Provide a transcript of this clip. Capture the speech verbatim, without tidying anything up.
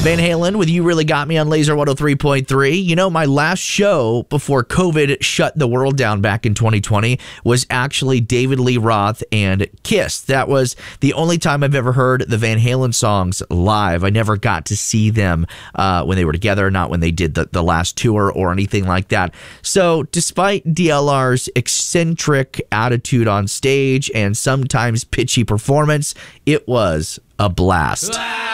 Van Halen with You Really Got Me on Laser one oh three point three. You know, my last show before COVID shut the world down back in twenty twenty was actually David Lee Roth and Kiss. That was the only time I've ever heard the Van Halen songs live. I never got to see them uh, when they were together, not when they did the, the last tour or anything like that. So despite D L R's eccentric attitude on stage and sometimes pitchy performance, it was a blast.